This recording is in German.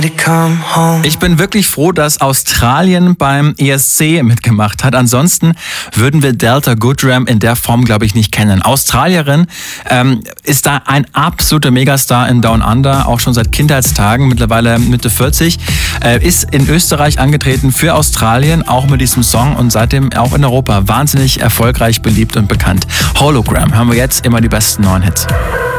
Ich bin wirklich froh, dass Australien beim ESC mitgemacht hat. Ansonsten würden wir Delta Goodrem in der Form, glaube ich, nicht kennen. Australierin, ist da ein absoluter Megastar in Down Under, auch schon seit Kindheitstagen, mittlerweile Mitte 40. Ist in Österreich angetreten für Australien, auch mit diesem Song und seitdem auch in Europa wahnsinnig erfolgreich, beliebt und bekannt. Hologram hören wir jetzt immer die besten neuen Hits.